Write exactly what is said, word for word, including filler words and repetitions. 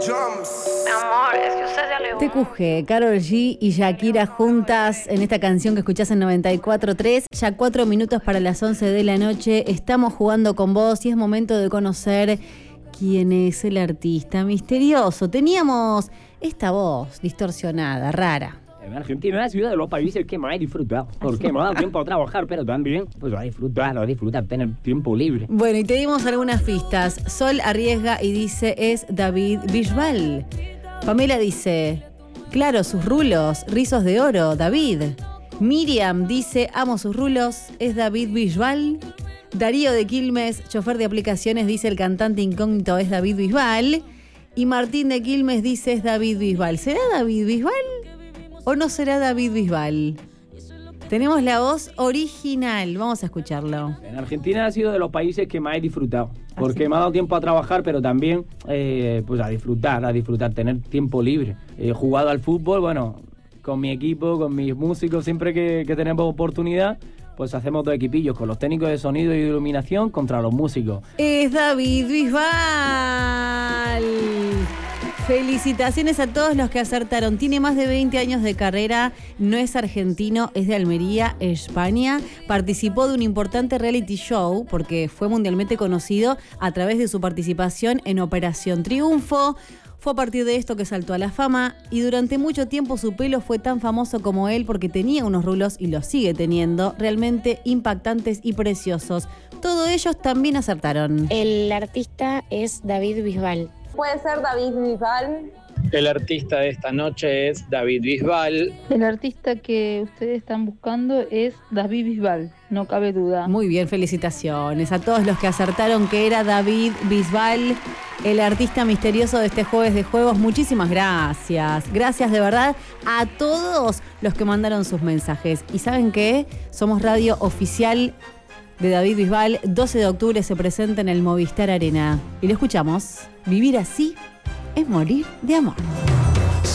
Mi amor, es que usted se alejó. T Q G, Karol G y Shakira juntas en esta canción que escuchás en noventa y cuatro tres. Ya cuatro minutos para las once de la noche. Estamos jugando con vos y es momento de conocer quién es el artista misterioso. Teníamos esta voz distorsionada, rara. Argentina es la ciudad de los países que más he disfrutado, porque me ha dado tiempo a trabajar, pero también pues a disfrutar, a disfrutar, tener tiempo libre. Bueno, y te dimos algunas pistas. Sol arriesga y dice es David Bisbal. Pamela dice, claro, sus rulos, rizos de oro, David. Miriam dice, amo sus rulos, es David Bisbal. Darío de Quilmes, chofer de aplicaciones, dice el cantante incógnito es David Bisbal. Y Martín de Quilmes dice es David Bisbal. ¿Será David Bisbal? ¿O no será David Bisbal? Tenemos la voz original, vamos a escucharlo. En Argentina ha sido de los países que más he disfrutado, porque me ha dado tiempo a trabajar, pero también eh, pues a disfrutar, a disfrutar, tener tiempo libre. He jugado al fútbol, bueno, con mi equipo, con mis músicos, siempre que, que tenemos oportunidad, pues hacemos dos equipillos, con los técnicos de sonido y de iluminación contra los músicos. Es David Bisbal. Felicitaciones a todos los que acertaron. Tiene más de veinte años de carrera, no es argentino, es de Almería, España. Participó de un importante reality show porque fue mundialmente conocido a través de su participación en Operación Triunfo. Fue a partir de esto que saltó a la fama y durante mucho tiempo su pelo fue tan famoso como él porque tenía unos rulos y los sigue teniendo, realmente impactantes y preciosos. Todos ellos también acertaron. El artista es David Bisbal. Puede ser David Bisbal. El artista de esta noche es David Bisbal. El artista que ustedes están buscando es David Bisbal, no cabe duda. Muy bien, felicitaciones a todos los que acertaron que era David Bisbal, el artista misterioso de este jueves de juegos. Muchísimas gracias. Gracias de verdad a todos los que mandaron sus mensajes. ¿Y saben qué? Somos radio oficial de David Bisbal. doce de octubre se presenta en el Movistar Arena. Y lo escuchamos. Vivir así es morir de amor.